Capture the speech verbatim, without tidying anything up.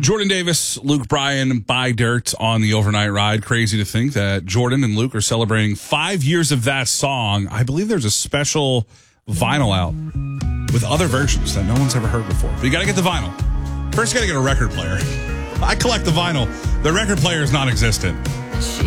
Jordan Davis, Luke Bryan, Buy Dirt on the overnight ride. Crazy to think that Jordan and Luke are celebrating five years of that song. I believe there's a special vinyl out with other versions that no one's ever heard before. But you got to get the vinyl. First, you got to get a record player. I collect the vinyl. The record player is non-existent.